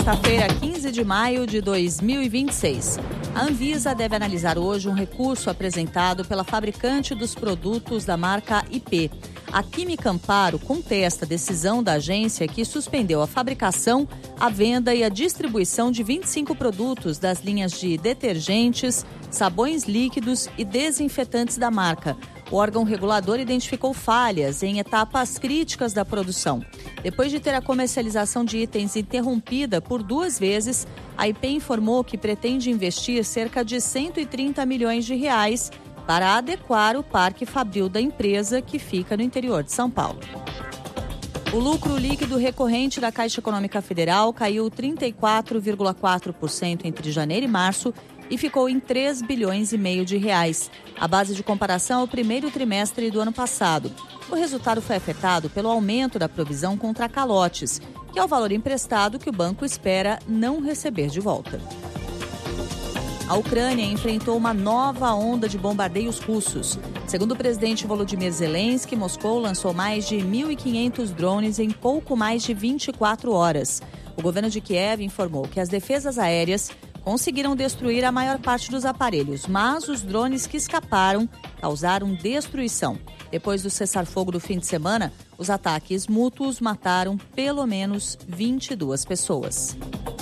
Sexta-feira, 15 de maio de 2026. A Anvisa deve analisar hoje um recurso apresentado pela fabricante dos produtos da marca IP. A Química Amparo contesta a decisão da agência que suspendeu a fabricação, a venda e a distribuição de 25 produtos das linhas de detergentes, sabões líquidos e desinfetantes da marca. O órgão regulador identificou falhas em etapas críticas da produção. Depois de ter a comercialização de itens interrompida por 2 vezes, a IP informou que pretende investir cerca de 130 milhões de reais para adequar o parque fabril da empresa, que fica no interior de São Paulo. O lucro líquido recorrente da Caixa Econômica Federal caiu 34,4% entre janeiro e março e ficou em 3 bilhões e meio de reais. A base de comparação é o primeiro trimestre do ano passado. O resultado foi afetado pelo aumento da provisão contra calotes, que é o valor emprestado que o banco espera não receber de volta. A Ucrânia enfrentou uma nova onda de bombardeios russos. Segundo o presidente Volodymyr Zelensky, Moscou lançou mais de 1.500 drones em pouco mais de 24 horas. O governo de Kiev informou que as defesas aéreas conseguiram destruir a maior parte dos aparelhos, mas os drones que escaparam causaram destruição. Depois do cessar-fogo do fim de semana, os ataques mútuos mataram pelo menos 22 pessoas.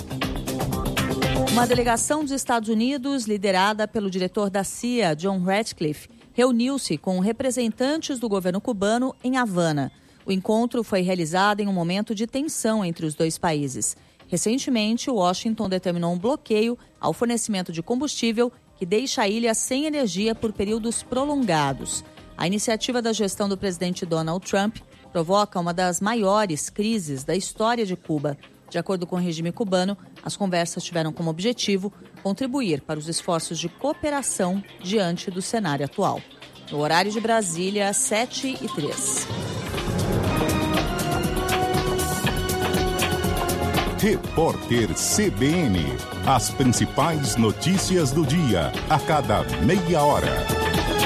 Uma delegação dos Estados Unidos, liderada pelo diretor da CIA, John Ratcliffe, reuniu-se com representantes do governo cubano em Havana. O encontro foi realizado em um momento de tensão entre os dois países. Recentemente, Washington determinou um bloqueio ao fornecimento de combustível que deixa a ilha sem energia por períodos prolongados. A iniciativa da gestão do presidente Donald Trump provoca uma das maiores crises da história de Cuba. De acordo com o regime cubano, as conversas tiveram como objetivo contribuir para os esforços de cooperação diante do cenário atual. No horário de Brasília, 7h03. Repórter CBN. As principais notícias do dia, a cada meia hora.